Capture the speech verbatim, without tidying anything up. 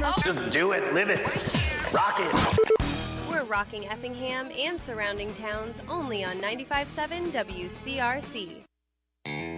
Just do it, live it, rock it. We're rocking Effingham and surrounding towns only on ninety-five point seven W C R C.